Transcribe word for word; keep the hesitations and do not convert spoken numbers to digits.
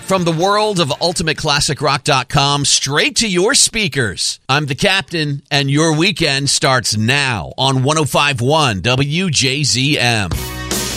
From the world of ultimate classic rock dot com, straight to your speakers. I'm the captain, and your weekend starts now on one oh five point one W J Z M.